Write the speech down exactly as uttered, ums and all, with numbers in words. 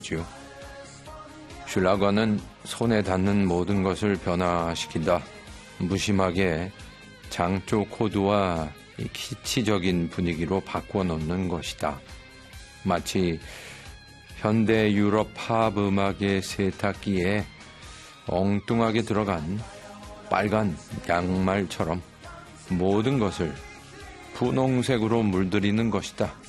죠. 슐라거는 손에 닿는 모든 것을 변화시킨다. 무심하게 장조 코드와 키치적인 분위기로 바꿔놓는 것이다. 마치 현대 유럽 팝 음악의 세탁기에 엉뚱하게 들어간 빨간 양말처럼 모든 것을 분홍색으로 물들이는 것이다.